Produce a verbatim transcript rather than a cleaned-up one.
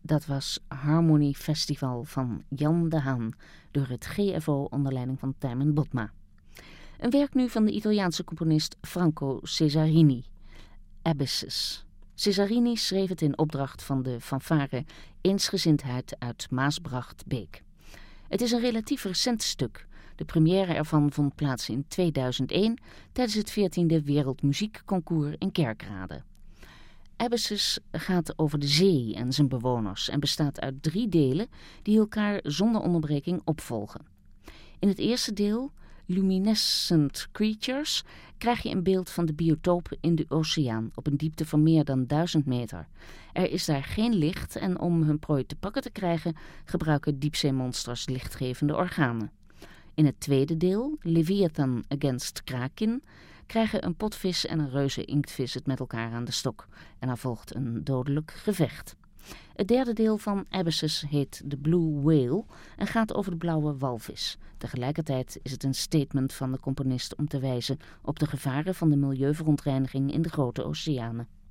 Dat was Harmony Festival van Jan de Haan door het G F O onder leiding van Tijmen Botma. Een werk nu van de Italiaanse componist Franco Cesarini, Abysses. Cesarini schreef het in opdracht van de fanfare Eensgezindheid uit Maasbracht-Beek. Het is een relatief recent stuk. De première ervan vond plaats in tweeduizend één tijdens het veertiende Wereldmuziekconcours in Kerkrade. Abysses gaat over de zee en zijn bewoners en bestaat uit drie delen die elkaar zonder onderbreking opvolgen. In het eerste deel, Luminescent Creatures, krijg je een beeld van de biotoop in de oceaan op een diepte van meer dan duizend meter. Er is daar geen licht en om hun prooi te pakken te krijgen gebruiken diepzeemonsters lichtgevende organen. In het tweede deel, Leviathan Against Kraken, krijgen een potvis en een reuze inktvis het met elkaar aan de stok en er volgt een dodelijk gevecht. Het derde deel van Abysses heet The Blue Whale en gaat over de blauwe walvis. Tegelijkertijd is het een statement van de componist om te wijzen op de gevaren van de milieuverontreiniging in de grote oceanen.